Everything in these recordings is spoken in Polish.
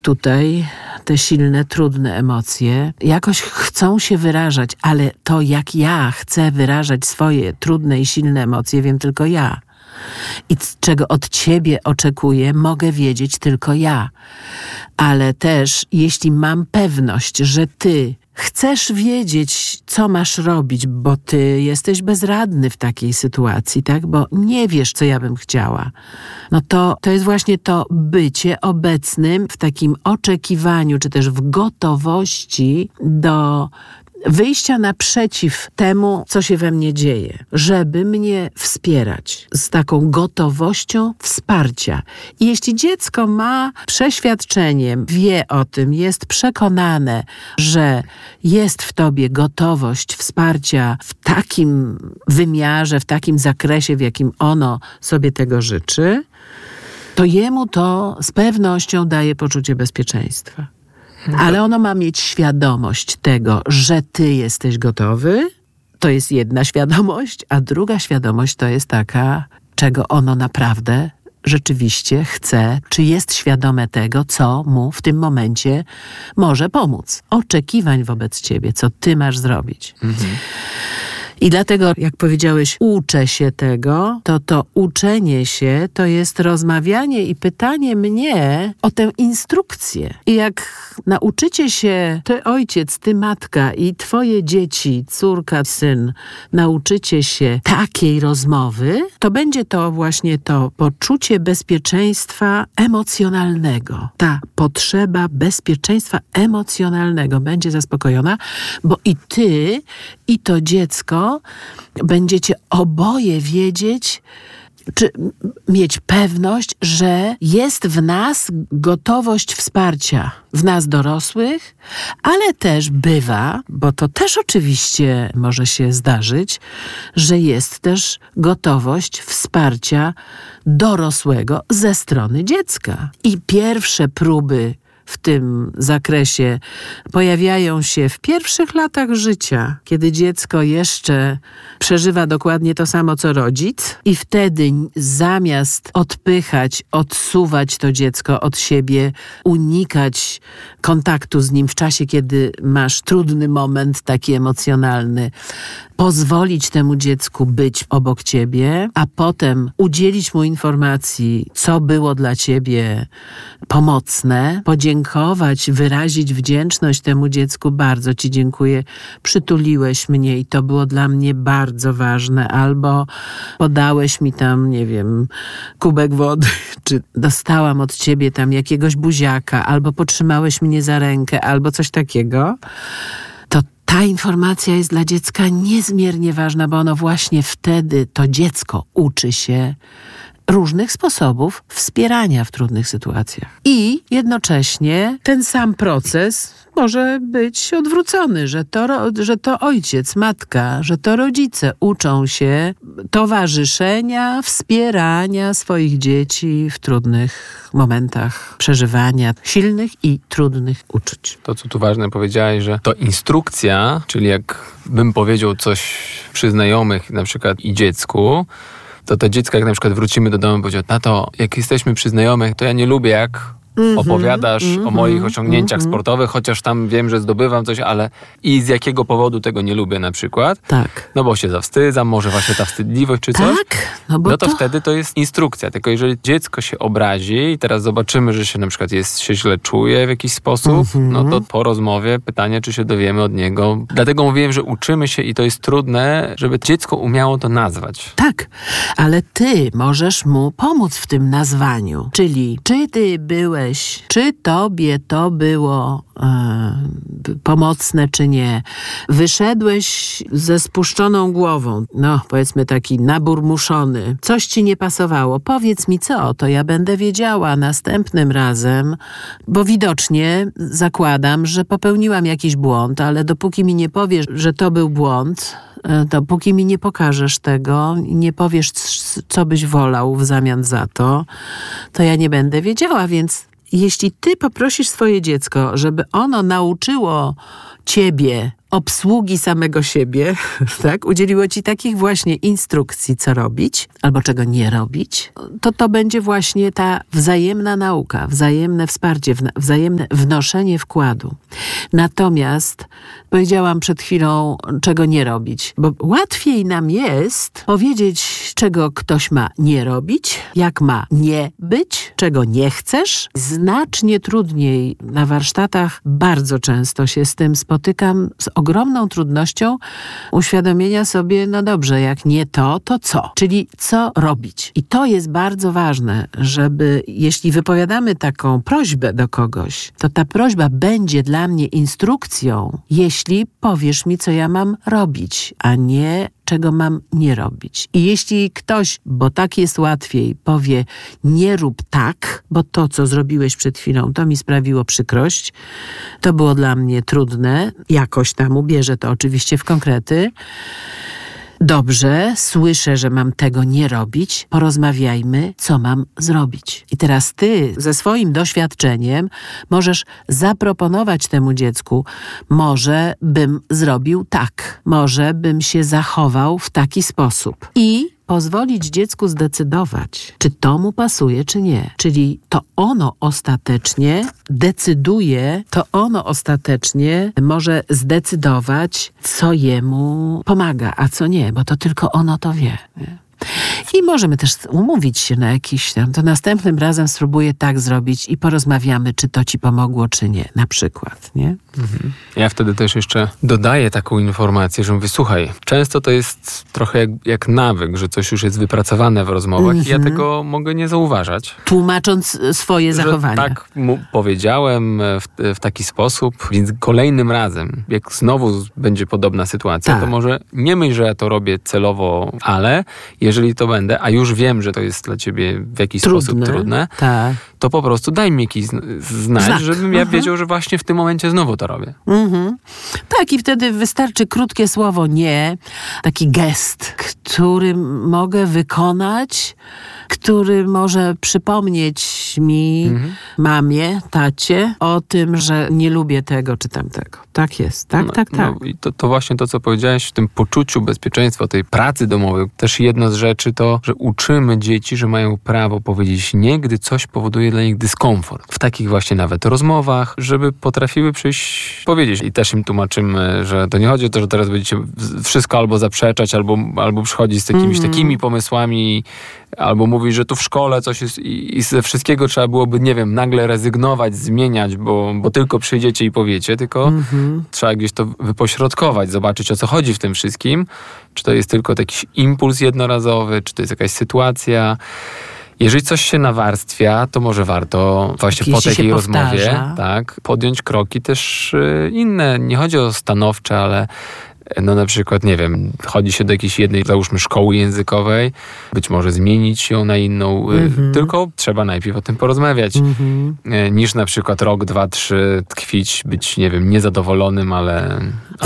Tutaj te silne, trudne emocje jakoś chcą się wyrażać, ale to jak ja chcę wyrażać swoje trudne i silne emocje, wiem tylko ja. I czego od ciebie oczekuję, mogę wiedzieć tylko ja. Ale też, jeśli mam pewność, że ty chcesz wiedzieć, co masz robić, bo ty jesteś bezradny w takiej sytuacji, tak? Bo nie wiesz, co ja bym chciała. No to jest właśnie to bycie obecnym w takim oczekiwaniu, czy też w gotowości do wyjścia naprzeciw temu, co się we mnie dzieje, żeby mnie wspierać z taką gotowością wsparcia. I jeśli dziecko ma przeświadczenie, wie o tym, jest przekonane, że jest w tobie gotowość wsparcia w takim wymiarze, w takim zakresie, w jakim ono sobie tego życzy, to jemu to z pewnością daje poczucie bezpieczeństwa. Ale ono ma mieć świadomość tego, że ty jesteś gotowy. To jest jedna świadomość, a druga świadomość to jest taka, czego ono naprawdę rzeczywiście chce, czy jest świadome tego, co mu w tym momencie może pomóc. Oczekiwań wobec ciebie, co ty masz zrobić. I dlatego, jak powiedziałeś, uczę się tego, to uczenie się to jest rozmawianie i pytanie mnie o tę instrukcję. I jak nauczycie się, ty ojciec, ty matka i twoje dzieci, córka, syn, nauczycie się takiej rozmowy, to będzie to właśnie to poczucie bezpieczeństwa emocjonalnego. Ta potrzeba bezpieczeństwa emocjonalnego będzie zaspokojona, bo i ty, i to dziecko będziecie oboje wiedzieć, czy mieć pewność, że jest w nas gotowość wsparcia, w nas dorosłych, ale też bywa, bo to też oczywiście może się zdarzyć, że jest też gotowość wsparcia dorosłego ze strony dziecka. I pierwsze próby w tym zakresie pojawiają się w pierwszych latach życia, kiedy dziecko jeszcze przeżywa dokładnie to samo, co rodzic i wtedy zamiast odpychać, odsuwać to dziecko od siebie, unikać kontaktu z nim w czasie, kiedy masz trudny moment, taki emocjonalny, pozwolić temu dziecku być obok ciebie, a potem udzielić mu informacji, co było dla ciebie pomocne, podziękować, wyrazić wdzięczność temu dziecku. Bardzo ci dziękuję, przytuliłeś mnie i to było dla mnie bardzo ważne, albo podałeś mi tam, nie wiem, kubek wody, czy dostałam od ciebie tam jakiegoś buziaka, albo potrzymałeś mnie za rękę, albo coś takiego. Ta informacja jest dla dziecka niezmiernie ważna, bo ono właśnie wtedy, to dziecko uczy się różnych sposobów wspierania w trudnych sytuacjach. I jednocześnie ten sam proces może być odwrócony, że to ojciec, matka, że to rodzice uczą się towarzyszenia, wspierania swoich dzieci w trudnych momentach przeżywania silnych i trudnych uczuć. To, co tu ważne powiedziałeś, że to instrukcja, czyli jak bym powiedział coś przy znajomych, na przykład i dziecku, to dziecko, jak na przykład wrócimy do domu i powiedział: tato, jak jesteśmy przy znajomych, to ja nie lubię, jak opowiadasz o moich osiągnięciach sportowych, chociaż tam wiem, że zdobywam coś, ale i z jakiego powodu tego nie lubię na przykład. Tak. No bo się zawstydzam, może właśnie ta wstydliwość czy coś. Tak. No to wtedy to jest instrukcja. Tylko jeżeli dziecko się obrazi i teraz zobaczymy, że się na przykład się źle czuje w jakiś sposób, no to po rozmowie pytanie, czy się dowiemy od niego. Dlatego mówiłem, że uczymy się i to jest trudne, żeby dziecko umiało to nazwać. Tak, ale ty możesz mu pomóc w tym nazwaniu. Czyli czy ty byłeś, czy tobie to było pomocne, czy nie. Wyszedłeś ze spuszczoną głową, no powiedzmy taki naburmuszony. Coś ci nie pasowało. Powiedz mi co, to ja będę wiedziała następnym razem, bo widocznie zakładam, że popełniłam jakiś błąd, ale dopóki mi nie powiesz, że to był błąd, dopóki mi nie pokażesz tego, nie powiesz, co byś wolał w zamian za to ja nie będę wiedziała, więc jeśli ty poprosisz swoje dziecko, żeby ono nauczyło ciebie obsługi samego siebie, tak? Udzieliło ci takich właśnie instrukcji, co robić albo czego nie robić, to będzie właśnie ta wzajemna nauka, wzajemne wsparcie, wzajemne wnoszenie wkładu. Natomiast powiedziałam przed chwilą, czego nie robić, bo łatwiej nam jest powiedzieć, czego ktoś ma nie robić, jak ma nie być, czego nie chcesz. Znacznie trudniej na warsztatach, bardzo często się z tym spotykam, z ogromną trudnością uświadomienia sobie, no dobrze, jak nie to, to co? Czyli co robić? I to jest bardzo ważne, żeby jeśli wypowiadamy taką prośbę do kogoś, to ta prośba będzie dla mnie instrukcją, jeśli powiesz mi, co ja mam robić, a nie czego mam nie robić. I jeśli ktoś, bo tak jest łatwiej, powie nie rób tak, bo to, co zrobiłeś przed chwilą, to mi sprawiło przykrość, to było dla mnie trudne, jakoś tam ubierze to oczywiście w konkrety. Dobrze, słyszę, że mam tego nie robić. Porozmawiajmy, co mam zrobić. I teraz ty ze swoim doświadczeniem możesz zaproponować temu dziecku, może bym zrobił tak, może bym się zachował w taki sposób. I pozwolić dziecku zdecydować, czy to mu pasuje, czy nie. Czyli to ono ostatecznie decyduje, to ono ostatecznie może zdecydować, co jemu pomaga, a co nie, bo to tylko ono to wie. Nie? I możemy też umówić się na jakiś tam, to następnym razem spróbuję tak zrobić i porozmawiamy, czy to ci pomogło, czy nie, na przykład, nie? Mhm. Ja wtedy też jeszcze dodaję taką informację, że mówię, słuchaj, często to jest trochę jak nawyk, że coś już jest wypracowane w rozmowach i ja tego mogę nie zauważać. Tłumacząc swoje zachowania. Tak mu powiedziałem w taki sposób, więc kolejnym razem, jak znowu będzie podobna sytuacja, to może nie myśl, że ja to robię celowo, ale jeżeli to będę, a już wiem, że to jest dla ciebie w jakiś sposób trudne, to po prostu daj mi jakiś znak, żebym ja wiedział, że właśnie w tym momencie znowu to robię. Tak, i wtedy wystarczy krótkie słowo nie, taki gest, który mogę wykonać, który może przypomnieć mi, mamie, tacie, o tym, że nie lubię tego czy tamtego. Tak jest, tak. No, i to właśnie to, co powiedziałeś, w tym poczuciu bezpieczeństwa, tej pracy domowej. Też jedna z rzeczy to, że uczymy dzieci, że mają prawo powiedzieć nie, gdy coś powoduje dla nich dyskomfort. W takich właśnie nawet rozmowach, żeby potrafiły przyjść, powiedzieć. I też im tłumaczymy, że to nie chodzi o to, że teraz będziecie wszystko albo zaprzeczać, albo przychodzić z jakimiś takimi pomysłami, albo mówić, że tu w szkole coś jest i ze wszystkiego trzeba byłoby, nie wiem, nagle rezygnować, zmieniać, bo tylko przyjdziecie i powiecie, tylko trzeba gdzieś to wypośrodkować, zobaczyć, o co chodzi w tym wszystkim. Czy to jest tylko jakiś impuls jednorazowy, czy to jest jakaś sytuacja. Jeżeli coś się nawarstwia, to może warto właśnie po takiej rozmowie podjąć kroki też inne. Nie chodzi o stanowcze, ale no na przykład, nie wiem, chodzi się do jakiejś jednej, załóżmy, szkoły językowej, być może zmienić ją na inną, tylko trzeba najpierw o tym porozmawiać, niż na przykład rok, 2, 3 tkwić, być, nie wiem, niezadowolonym, ale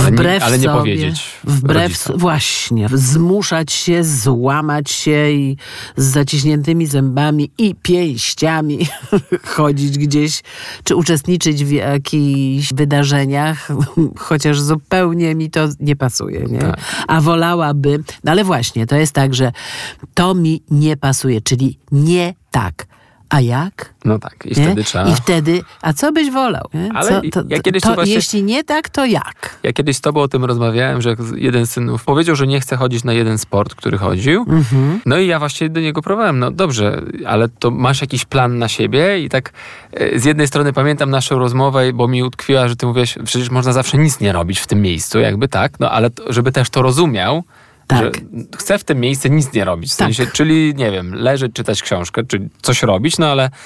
nie powiedzieć. Wbrew, właśnie, zmuszać się, złamać się i z zaciśniętymi zębami i pięściami chodzić gdzieś, czy uczestniczyć w jakichś wydarzeniach, chociaż zupełnie mi to nie pasuje, nie? Tak. A wolałabym, no ale właśnie, to jest tak, że to mi nie pasuje, czyli nie tak. A jak? No tak, i wtedy trzeba. I wtedy, a co byś wolał? Nie? Ale ja kiedyś to właśnie, jeśli nie tak, to jak? Ja kiedyś z tobą o tym rozmawiałem, że jeden z synów powiedział, że nie chce chodzić na jeden sport, który chodził. No i ja właśnie do niego próbowałem. No dobrze, ale to masz jakiś plan na siebie? I tak z jednej strony pamiętam naszą rozmowę, bo mi utkwiła, że ty mówiłeś, przecież można zawsze nic nie robić w tym miejscu, jakby tak, no ale żeby też to rozumiał, że chcę w tym miejscu nic nie robić. W sensie, czyli, nie wiem, leżeć, czytać książkę, czy coś robić, no ale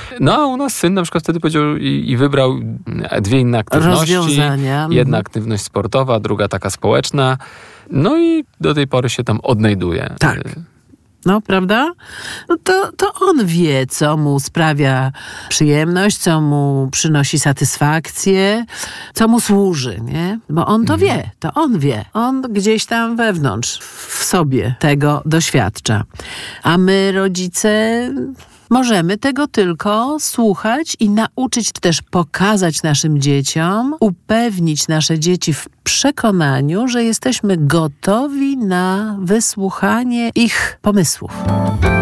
u nas syn na przykład wtedy powiedział i wybrał 2 inne aktywności. Rozwiązania. Jedna aktywność sportowa, druga taka społeczna. No i do tej pory się tam odnajduje. Tak. No, prawda? No to on wie, co mu sprawia przyjemność, co mu przynosi satysfakcję, co mu służy, nie? Bo on to wie, to on wie. On gdzieś tam wewnątrz, w sobie tego doświadcza. A my, rodzice, Możemy tego tylko słuchać i nauczyć, czy też pokazać naszym dzieciom, upewnić nasze dzieci w przekonaniu, że jesteśmy gotowi na wysłuchanie ich pomysłów.